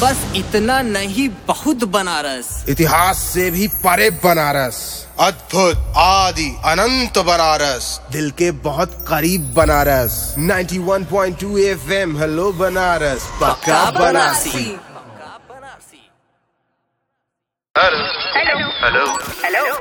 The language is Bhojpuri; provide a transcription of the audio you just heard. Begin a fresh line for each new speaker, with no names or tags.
बस इतना नहीं, बहुत बनारस।
इतिहास से भी परे बनारस,
अद्भुत आदि अनंत बनारस,
दिल के बहुत करीब बनारस। 91.2 FM, हेलो बनारस, पक्का बनारसी।
Hello hello hello.